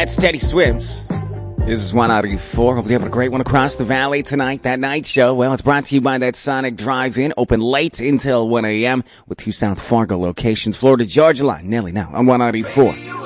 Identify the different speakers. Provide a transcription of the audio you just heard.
Speaker 1: That's Teddy Swims. This is 194. Hope you have a great one across the valley tonight. That night show, well, it's brought to you by that Sonic Drive-In. Open late until 1 a.m. with 2 South Fargo locations. Florida Georgia Line, nearly now on 194.